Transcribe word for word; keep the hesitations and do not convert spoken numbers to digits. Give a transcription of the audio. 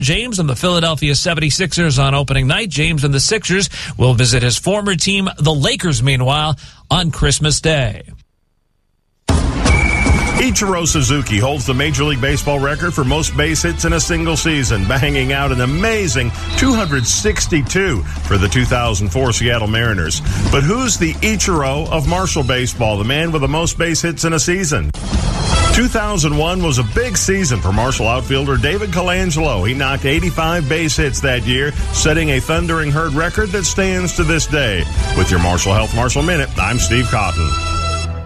James and the Philadelphia seventy-sixers on opening night. James and the Sixers will visit his former team, the Lakers, meanwhile, on Christmas Day. Ichiro Suzuki holds the Major League Baseball record for most base hits in a single season, banging out an amazing two hundred sixty-two for the two thousand four Seattle Mariners. But who's the Ichiro of Marshall baseball, the man with the most base hits in a season? two thousand one was a big season for Marshall outfielder David Colangelo. He knocked eighty-five base hits that year, setting a thundering herd record that stands to this day. With your Marshall Health Marshall Minute, I'm Steve Cotton.